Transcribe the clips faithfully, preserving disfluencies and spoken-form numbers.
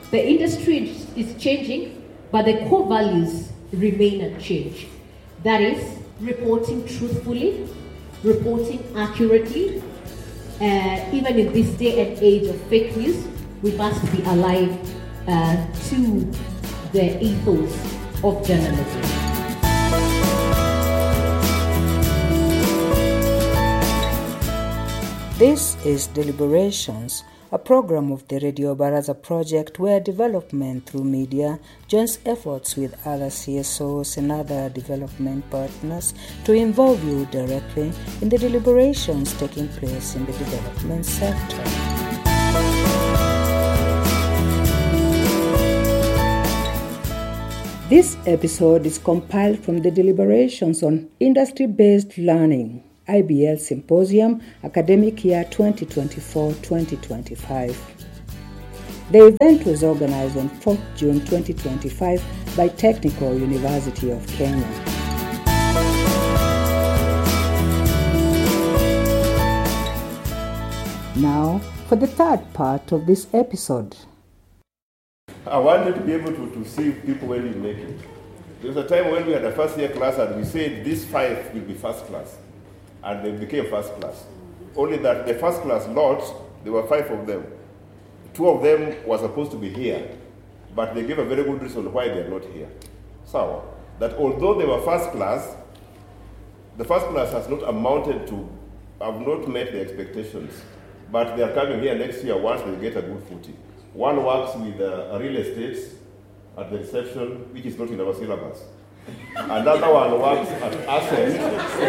The industry is changing, but the core values remain unchanged. That is, reporting truthfully, reporting accurately. Uh, even in this day and age of fake news, we must be alive uh, to the ethos of journalism. This is Deliberations, a program of the Radio Baraza project where development through media joins efforts with other C S Os and other development partners to involve you directly in the deliberations taking place in the development sector. This episode is compiled from the deliberations on industry-based learning, I B L Symposium, Academic Year twenty twenty-four twenty twenty-five. The event was organized on fourth of June twenty twenty-five by Technical University of Kenya. Now, for the third part of this episode. I wanted to be able to, to see people when you make it. There was a time when we had a first year class and we said these five will be first class. And they became first class. Only that the first class lots, there were five of them. Two of them were supposed to be here, but they gave a very good reason why they are not here. So, that although they were first class, the first class has not amounted to, have not met the expectations. But they are coming here next year once they get a good footing. One works with uh, real estate at the reception, which is not in our syllabus. Another one works at Ascent.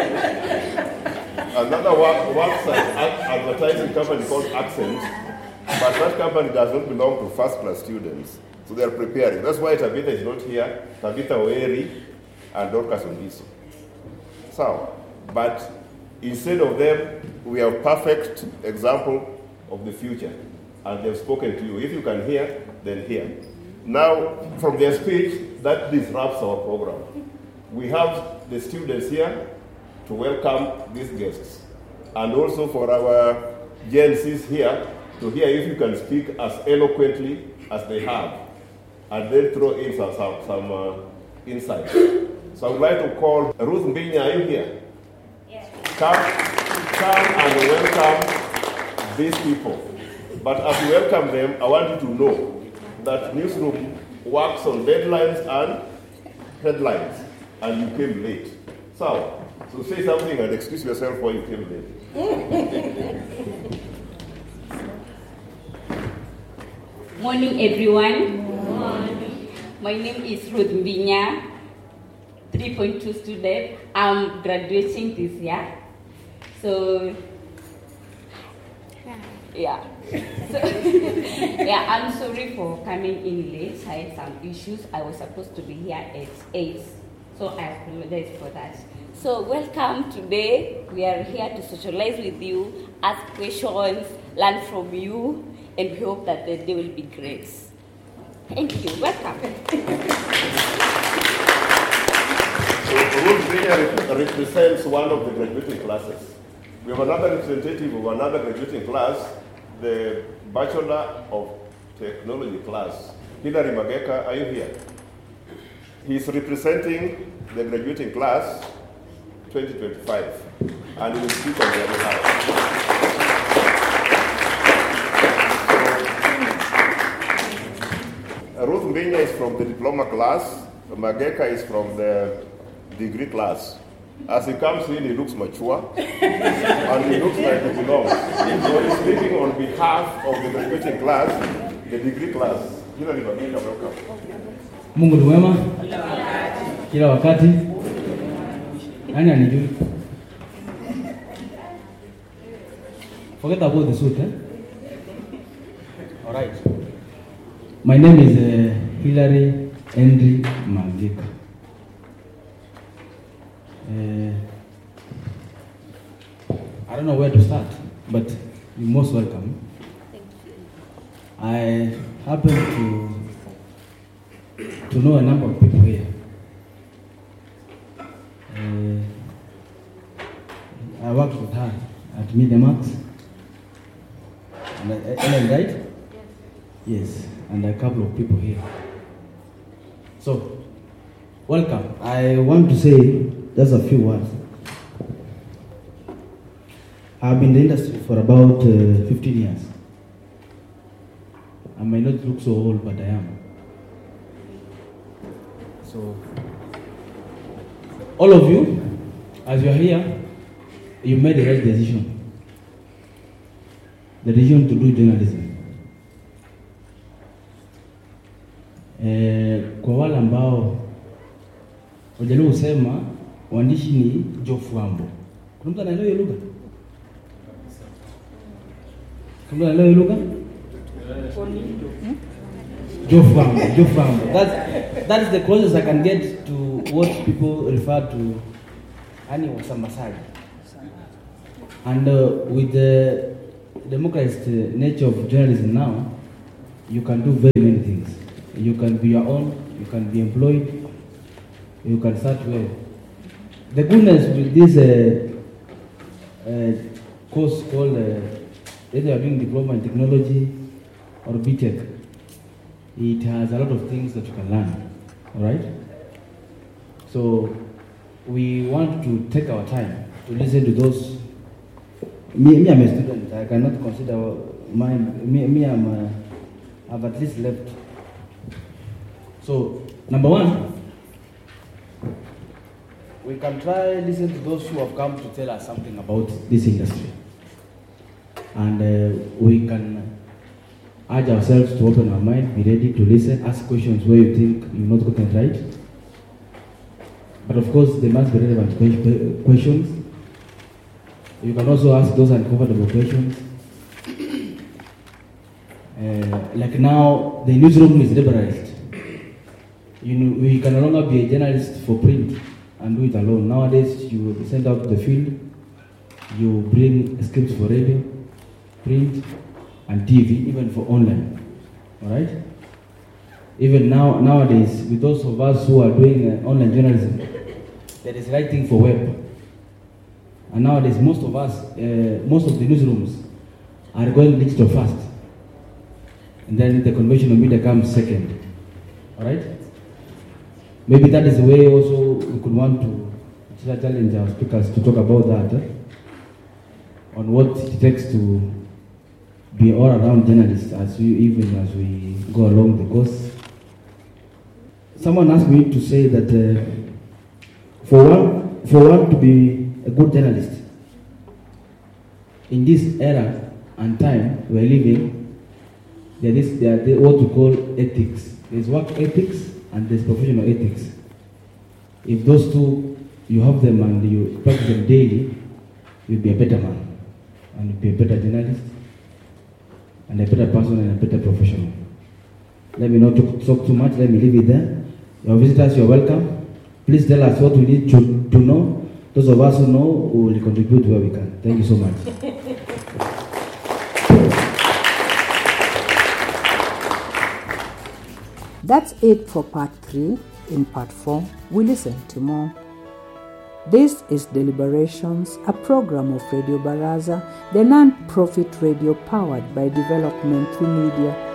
Another one works at an advertising company called Accent. But that company does not belong to first-class students. So they are preparing. That's why Tabitha is not here. Tabitha Oeri and Dorcas Ondiso. So, but instead of them, we have a perfect example of the future. And they've spoken to you. If you can hear, then hear. Now, from their speech, that disrupts our program. We have the students here to welcome these guests. And also for our G N Cs here to hear if you can speak as eloquently as they have. And then throw in some, some, some uh, insights. So I would like to call Ruth Mbinya. Are you here? Yes. Come, come and welcome these people. But as you welcome them, I want you to know that newsroom works on deadlines and headlines, and you came late. So, so say something and excuse yourself why you came late. Morning, everyone. Morning. My name is Ruth Mbinya, three point two student. I'm graduating this year. So, yeah. So, yeah, I'm sorry for coming in late. I had some issues. I was supposed to be here at eight, so I apologize for that. So, welcome today. We are here to socialize with you, ask questions, learn from you, and we hope that the day will be great. Thank you. Welcome. So, Ruth Mbinya represents one of the graduating classes. We have another representative of another graduating class, the Bachelor of Technology class. Hilary Mageka, are you here? He's representing the graduating class twenty twenty-five, and he will speak on their behalf. So, Ruth Mbinya is from the diploma class, Mageka is from the degree class. As he comes in, he looks mature, and he looks like he belongs. So he's speaking on behalf of the graduating class, the degree class. Hilary Mageka, welcome. Mungu ni mwema kila wakati. Nani anijui? Forget about the suit, eh? All right. My name is uh, Hilary Henry Mageka. Uh, I don't know where to start, but you're most welcome. Thank you. I happen to to know a number of people here. Uh, I worked with her at Midemax. Ellen, right? Yes. Yes. and a couple of people here. So, welcome. I want to say just a few words. I've been in the industry for about uh, fifteen years. I may not look so old, but I am. So, all of you, as you are here, you made the right decision. The decision to do journalism. Eh, kwa wale ambao wajaribu kusema waandishi ni Jofwambo. Kuna mtu anaelewa hiyo lugha? Kuna mtu anaelewa hiyo lugha? Jofwambo, Jofwambo. That's that is the closest I can get to what people refer to ani wasamasaji. And uh, with the democratized uh, nature of journalism now, you can do very many things. You can be your own, you can be employed, you can start well. The goodness with this uh, uh, course called uh, either you are doing diploma in technology or B Tech, it has a lot of things that you can learn, all right? So we want to take our time to listen to those. Me, me I'm a student, I cannot consider my, me, me I'm a, I've at least left. So, number one, we can try listen to those who have come to tell us something about this industry. And uh, we can urge ourselves to open our mind, be ready to listen, ask questions where you think you've not gotten right. But of course, they must be relevant que- questions. You can also ask those uncomfortable questions. Uh, like now, the newsroom is liberalized. You know, we can no longer be a journalist for print and do it alone. Nowadays, you send out to the field, you bring scripts for radio, print, and T V, even for online. All right? Even now, nowadays, with those of us who are doing uh, online journalism, there is writing for web. And nowadays, most of us, uh, most of the newsrooms are going digital first. And then the conventional media comes second. All right? Maybe that is the way also we could want to challenge our speakers to talk about that, eh? On what it takes to be all around journalists as we, even as we go along the course. Someone asked me to say that uh, for one, for one to be a good journalist in this era and time we're living, there is there are what we call ethics. There's work ethics and there's professional ethics. If those two, you have them and you practice them daily, you'll be a better man, and you'll be a better journalist, and a better person, and a better professional. Let me not talk, talk too much, let me leave it there. Your visitors, you're welcome. Please tell us what we need to, to know. Those of us who know will contribute where we can. Thank you so much. That's it for part three. In part four, we listen to more. This is Deliberations, a program of Radio Baraza, the non-profit radio powered by Development Through Media